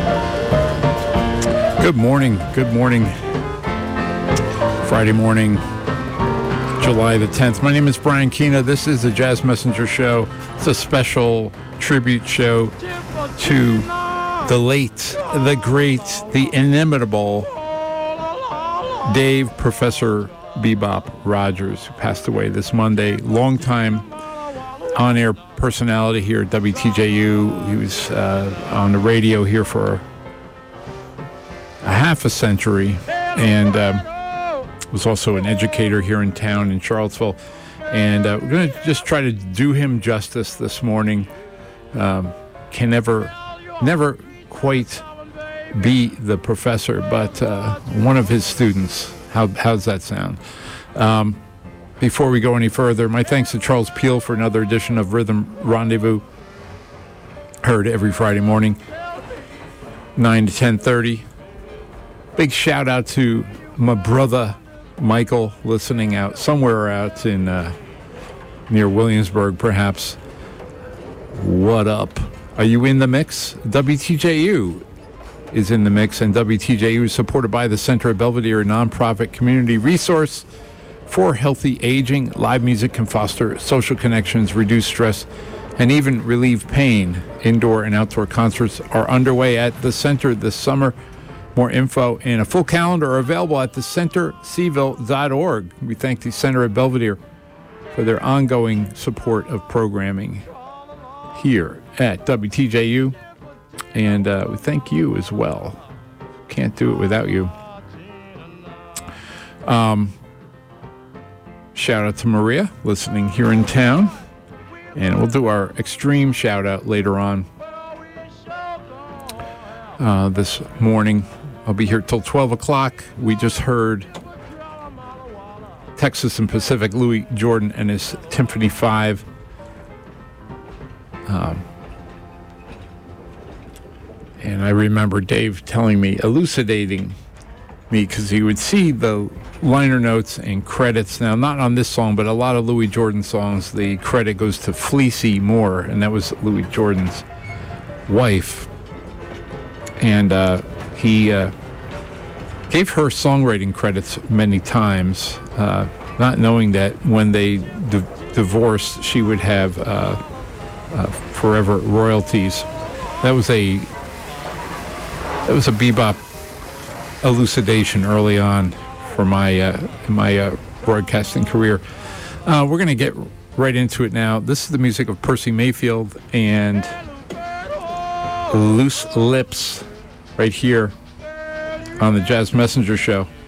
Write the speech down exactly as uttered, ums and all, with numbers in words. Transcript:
Good morning. Good morning. Friday morning, July the tenth. My name is Brian Keena. This is the Jazz Messenger Show. It's a special tribute show to the late, the great, the inimitable Dave Professor Bebop Rogers, who passed away this Monday. Longtime on-air personality here at W T J U. He was uh, on the radio here for a half a century, and um, was also an educator here in town in Charlottesville. And uh, we're going to just try to do him justice this morning. Um, can never, never quite be the professor, but uh, one of his students. How how's that sound? Um, before we go any further, my thanks to Charles Peel for another edition of Rhythm Rendezvous, heard every Friday morning, nine to ten thirty. Big shout out to my brother Michael, listening out somewhere out in uh, near Williamsburg, perhaps. What up? Are you in the mix? W T J U is in the mix, and W T J U is supported by the Center of Belvedere, a nonprofit community resource for healthy aging. Live music can foster social connections, reduce stress, and even relieve pain. Indoor and outdoor concerts are underway at the center this summer. More info and a full calendar are available at the center seville dot org. We thank the Center of Belvedere for their ongoing support of programming here at W T J U. And uh, we thank you as well. Can't do it without you. Um, shout out to Maria, listening here in town. And we'll do our extreme shout out later on uh, this morning. I'll be here till twelve o'clock. We just heard Texas and Pacific, Louis Jordan and his Timpani Five. Um, and I remember Dave telling me, elucidating me, because he would see the liner notes and credits. Now, not on this song, but a lot of Louis Jordan songs, the credit goes to Fleecy Moore, and that was Louis Jordan's wife. And uh, he uh, gave her songwriting credits many times, uh, not knowing that when they di- divorced, she would have uh, uh, forever royalties. That was a that was a bebop elucidation early on for my uh, my uh, broadcasting career. Uh, we're going to get right into it now. This is the music of Percy Mayfield and Loose Lips, right here on the Jazz Messenger Show.